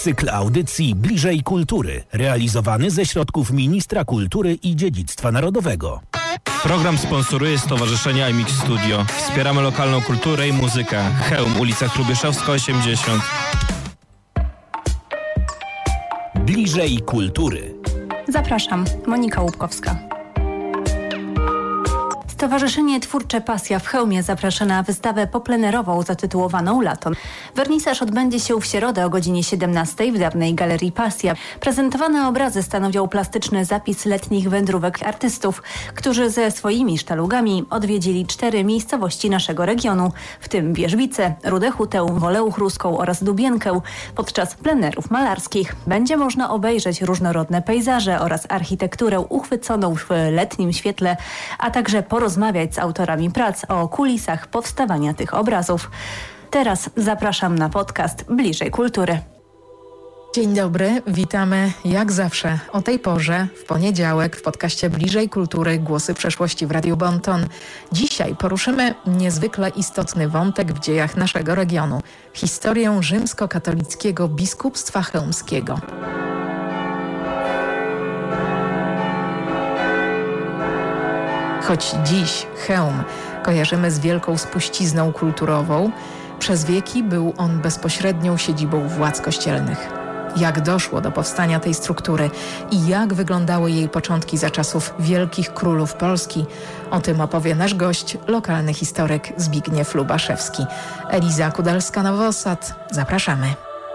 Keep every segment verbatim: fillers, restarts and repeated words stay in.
Cykl audycji Bliżej Kultury, realizowany ze środków Ministra Kultury i Dziedzictwa Narodowego. Program sponsoruje Stowarzyszenie iMix Studio. Wspieramy lokalną kulturę i muzykę. Chełm, ulica Hrubieszowska osiemdziesiąt. Bliżej Kultury. Zapraszam, Monika Łupkowska. Stowarzyszenie Twórcze Pasja w Chełmie zaprasza na wystawę poplenerową zatytułowaną Lato. Wernisaż odbędzie się w środę o godzinie siedemnastej w dawnej Galerii Pasja. Prezentowane obrazy stanowią plastyczny zapis letnich wędrówek artystów, którzy ze swoimi sztalugami odwiedzili cztery miejscowości naszego regionu, w tym Wierzbice, Rudę Hutę, Wolę Uchruską oraz Dubienkę. Podczas plenerów malarskich będzie można obejrzeć różnorodne pejzaże oraz architekturę uchwyconą w letnim świetle, a także porozmawiać rozmawiać z autorami prac o kulisach powstawania tych obrazów. Teraz zapraszam na podcast Bliżej Kultury. Dzień dobry, witamy jak zawsze o tej porze w poniedziałek w podcaście Bliżej Kultury Głosy Przeszłości w Radiu Bonton. Dzisiaj poruszymy niezwykle istotny wątek w dziejach naszego regionu. Historię rzymskokatolickiego biskupstwa chełmskiego. Choć dziś Chełm kojarzymy z wielką spuścizną kulturową, przez wieki był on bezpośrednią siedzibą władz kościelnych. Jak doszło do powstania tej struktury i jak wyglądały jej początki za czasów wielkich królów Polski, o tym opowie nasz gość, lokalny historyk Zbigniew Lubaszewski. Eliza Kudalska-Nowosad, zapraszamy.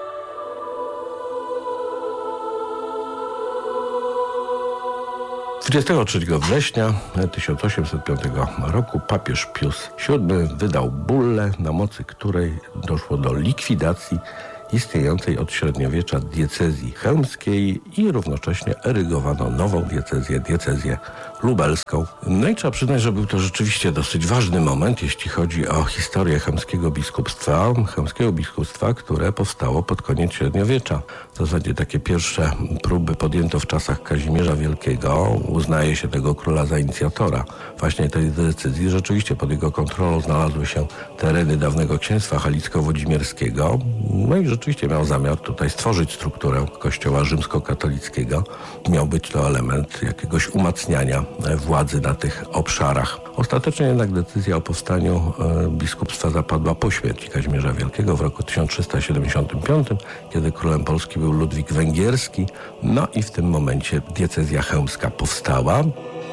dwudziestego trzeciego września tysiąc osiemset piątego roku papież Pius siódmy wydał bullę, na mocy której doszło do likwidacji istniejącej od średniowiecza diecezji chełmskiej i równocześnie erygowano nową diecezję, diecezję lubelską. No i trzeba przyznać, że był to rzeczywiście dosyć ważny moment, jeśli chodzi o historię chełmskiego biskupstwa, chełmskiego biskupstwa, które powstało pod koniec średniowiecza. W zasadzie takie pierwsze próby podjęto w czasach Kazimierza Wielkiego. Uznaje się tego króla za inicjatora właśnie tej decyzji. Rzeczywiście pod jego kontrolą znalazły się tereny dawnego księstwa halicko-wodzimierskiego. No i rzeczywiście miał zamiar tutaj stworzyć strukturę kościoła rzymskokatolickiego. Miał być to element jakiegoś umacniania władzy na tych obszarach. Ostatecznie jednak decyzja o powstaniu e, biskupstwa zapadła po śmierci Kazimierza Wielkiego w roku tysiąc trzysta siedemdziesiątym piątym, kiedy królem Polski był Ludwik Węgierski. No i w tym momencie diecezja chełmska powstała.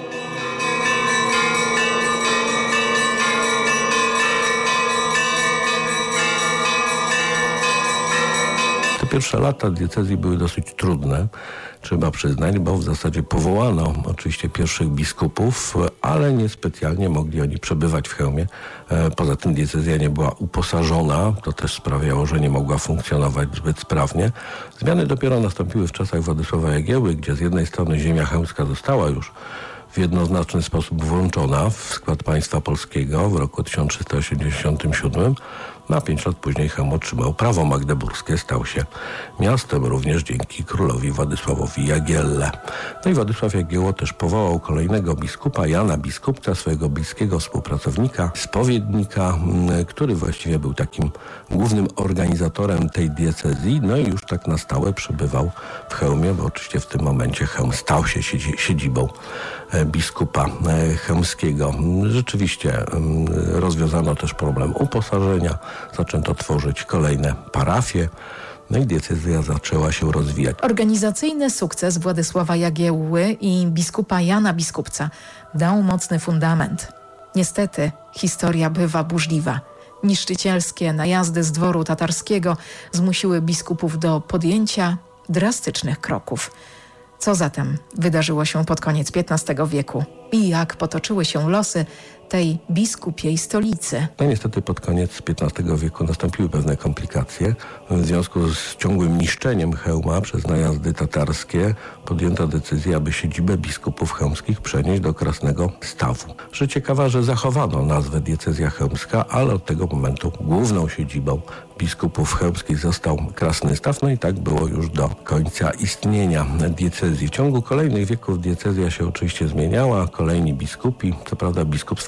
Pierwsze lata diecezji były dosyć trudne, trzeba przyznać, bo w zasadzie powołano oczywiście pierwszych biskupów, ale niespecjalnie mogli oni przebywać w Chełmie. Poza tym diecezja nie była uposażona, to też sprawiało, że nie mogła funkcjonować zbyt sprawnie. Zmiany dopiero nastąpiły w czasach Władysława Jagieły, gdzie z jednej strony ziemia chełmska została już w jednoznaczny sposób włączona w skład państwa polskiego w roku tysiąc trzysta osiemdziesiątym siódmym. Na pięć lat później Chełm otrzymał prawo magdeburskie, stał się miastem również dzięki królowi Władysławowi Jagielle. No i Władysław Jagiełło też powołał kolejnego biskupa, Jana Biskupca, swojego bliskiego współpracownika, spowiednika, który właściwie był takim głównym organizatorem tej diecezji. No i już tak na stałe przebywał w Chełmie, bo oczywiście w tym momencie Chełm stał się siedzibą biskupa chełmskiego. Rzeczywiście rozwiązano też problem uposażenia, zaczęto tworzyć kolejne parafie, no i diecezja zaczęła się rozwijać. Organizacyjny sukces Władysława Jagiełły i biskupa Jana Biskupca dał mocny fundament. Niestety historia bywa burzliwa. Niszczycielskie najazdy z dworu tatarskiego zmusiły biskupów do podjęcia drastycznych kroków. Co zatem wydarzyło się pod koniec piętnastego wieku i jak potoczyły się losy tej biskupiej stolicy? No niestety pod koniec piętnastego wieku nastąpiły pewne komplikacje. W związku z ciągłym niszczeniem Chełma przez najazdy tatarskie podjęto decyzję, aby siedzibę biskupów chełmskich przenieść do Krasnego Stawu. Że ciekawa, że zachowano nazwę diecezja chełmska, ale od tego momentu główną siedzibą biskupów chełmskich został Krasny Staw, no i tak było już do końca istnienia diecezji. W ciągu kolejnych wieków diecezja się oczywiście zmieniała, kolejni biskupi, co prawda biskupstwo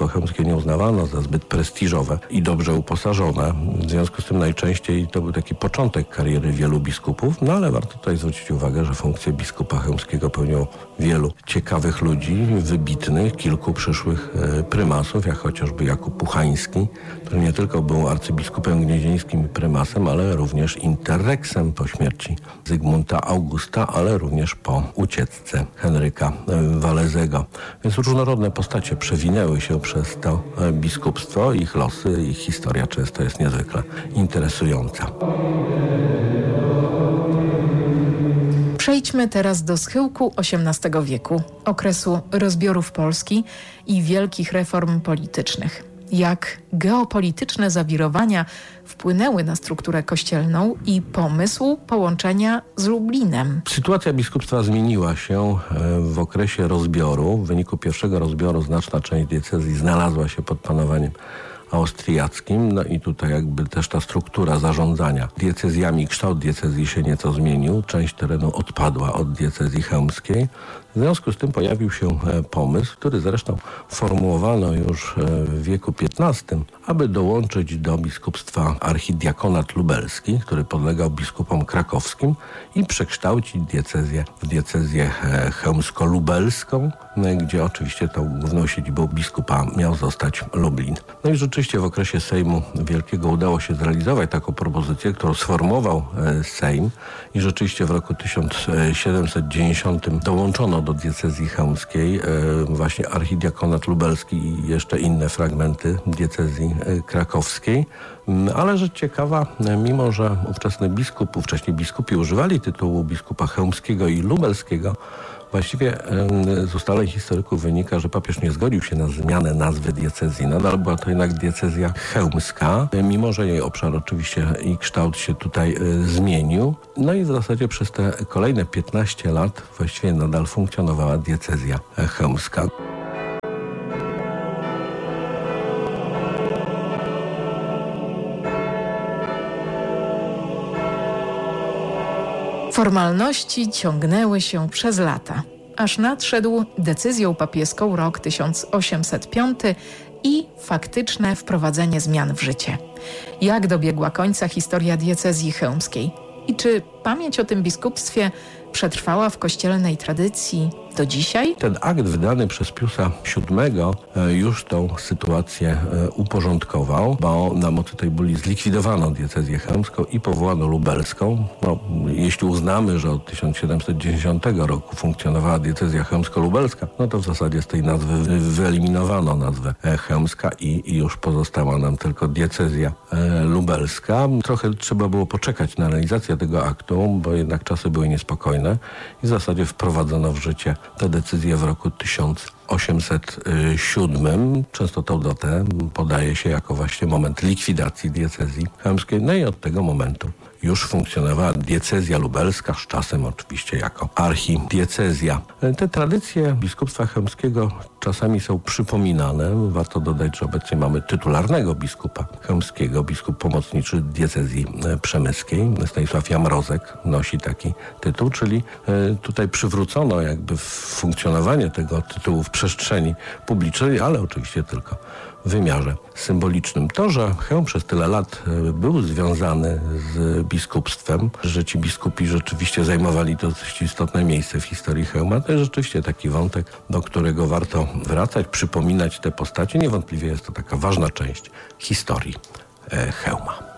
chełmskie nie uznawano za zbyt prestiżowe i dobrze uposażone. W związku z tym najczęściej to był taki początek kariery wielu biskupów, no ale warto tutaj zwrócić uwagę, że funkcję biskupa chełmskiego pełniło wielu ciekawych ludzi, wybitnych, kilku przyszłych prymasów, jak chociażby Jakub Puchański, który nie tylko był arcybiskupem gnieźnieńskim i prymasem, ale również interreksem po śmierci Zygmunta Augusta, ale również po ucieczce Henryka Walezego. Więc różnorodne postacie przewinęły się przez to biskupstwo. Ich losy, ich historia często jest niezwykle interesująca. Przejdźmy teraz do schyłku osiemnastego wieku, okresu rozbiorów Polski i wielkich reform politycznych. Jak geopolityczne zawirowania wpłynęły na strukturę kościelną i pomysł połączenia z Lublinem. Sytuacja biskupstwa zmieniła się w okresie rozbioru. W wyniku pierwszego rozbioru znaczna część diecezji znalazła się pod panowaniem austriackim, no i tutaj jakby też ta struktura zarządzania diecezjami, kształt diecezji się nieco zmienił. Część terenu odpadła od diecezji chełmskiej. W związku z tym pojawił się pomysł, który zresztą formułowano już w wieku piętnastym, aby dołączyć do biskupstwa archidiakonat lubelski, który podlegał biskupom krakowskim, i przekształcić diecezję w diecezję chełmsko-lubelską, gdzie oczywiście tą główną siedzibą biskupa miał zostać Lublin. No i rzeczywiście w okresie Sejmu Wielkiego udało się zrealizować taką propozycję, którą sformułował Sejm, i rzeczywiście w roku tysiąc siedemset dziewięćdziesiątym dołączono do diecezji chełmskiej właśnie archidiakonat lubelski i jeszcze inne fragmenty diecezji krakowskiej. Ale rzecz ciekawa, mimo że ówczesny biskup, ówcześni biskupi używali tytułu biskupa chełmskiego i lubelskiego, właściwie z ustaleń historyków wynika, że papież nie zgodził się na zmianę nazwy diecezji. Nadal była to jednak diecezja chełmska, mimo że jej obszar oczywiście i kształt się tutaj zmienił. No i w zasadzie przez te kolejne piętnaście lat właściwie nadal funkcjonowała diecezja chełmska. Formalności ciągnęły się przez lata, aż nadszedł decyzją papieską rok tysiąc osiemset piąty i faktyczne wprowadzenie zmian w życie. Jak dobiegła końca historia diecezji chełmskiej i czy pamięć o tym biskupstwie przetrwała w kościelnej tradycji do dzisiaj? Ten akt wydany przez Piusa siódmego już tą sytuację uporządkował, bo na mocy tej buli zlikwidowano diecezję chełmską i powołano lubelską. No, jeśli uznamy, że od tysiąc siedemset dziewięćdziesiątego roku funkcjonowała diecezja chełmsko-lubelska, no to w zasadzie z tej nazwy wyeliminowano nazwę chełmska i, i już pozostała nam tylko diecezja lubelska. Trochę trzeba było poczekać na realizację tego aktu, bo jednak czasy były niespokojne i w zasadzie wprowadzono w życie tę decyzję w roku tysiąc osiemset siódmym. Często tą datę podaje się jako właśnie moment likwidacji diecezji chełmskiej. No i od tego momentu już funkcjonowała diecezja lubelska, z czasem oczywiście jako archidiecezja. Te tradycje biskupstwa chełmskiego czasami są przypominane. Warto dodać, że obecnie mamy tytularnego biskupa chełmskiego, biskup pomocniczy diecezji przemyskiej. Stanisław Jamrozek nosi taki tytuł, czyli tutaj przywrócono jakby funkcjonowanie tego tytułu w przestrzeni publicznej, ale oczywiście tylko w wymiarze symbolicznym. To, że Chełm przez tyle lat był związany z biskupstwem, że ci biskupi rzeczywiście zajmowali to dość istotne miejsce w historii Chełma, to jest rzeczywiście taki wątek, do którego warto wracać, przypominać te postacie. Niewątpliwie jest to taka ważna część historii Chełma.